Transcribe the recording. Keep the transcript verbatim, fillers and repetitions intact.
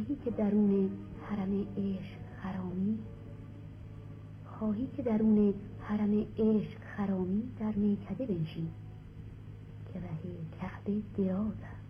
خواهی که درون حرم عشق خرامی، خواهی که درون حرم عشق خرامی، در میکده بنشین که ره کعبه دراز است.